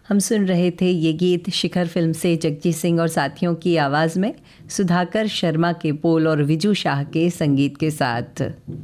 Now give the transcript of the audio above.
हम सुन रहे थे ये गीत शिखर फिल्म से जगजीत सिंह और साथियों की आवाज़ में सुधाकर शर्मा के बोल और विजू शाह के संगीत के साथ।